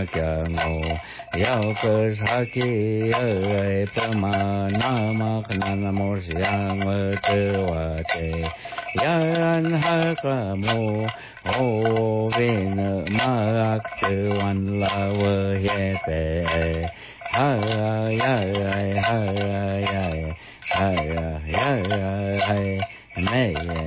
kya ngo yao per saki ơi pama nama kana mo siang te wa te yan ha ka mo o vin ma te wan la wa ye te ha ya ha ya ha ya ya me